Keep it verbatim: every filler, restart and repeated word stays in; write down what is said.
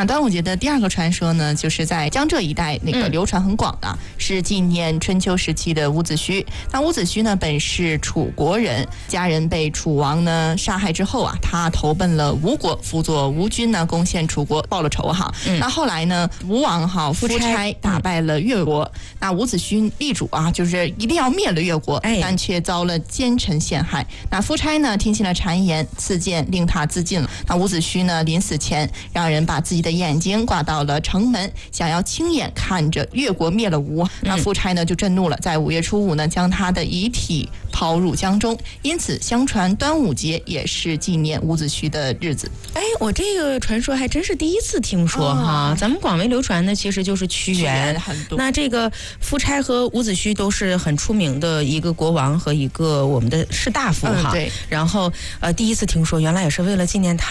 那端午节的第二个传说呢，就是在江浙一带那个流传很广的，嗯、是纪念春秋时期的伍子胥。那伍子胥呢，本是楚国人，家人被楚王呢杀害之后啊，他投奔了吴国，辅佐吴军呢攻陷楚国，报了仇哈。嗯、那后来呢，吴王哈夫差打败了越国，嗯、那伍子胥力主啊，就是一定要灭了越国，哎、但却遭了奸臣陷害。那夫差呢听信了谗言，赐剑令他自尽了。那伍子胥呢临死前让人把自己的眼睛挂到了城门，想要亲眼看着越国灭了吴。那夫差呢就震怒了，在五月初五呢将他的遗体抛入江中。因此相传端午节也是纪念伍子胥的日子。 哎，我这个传说还真是第一次听说、哦、哈。咱们广为流传的其实就是屈原，那这个夫差和伍子胥都是很出名的一个国王和一个我们的士大夫哈、嗯。对。然后呃第一次听说原来也是为了纪念他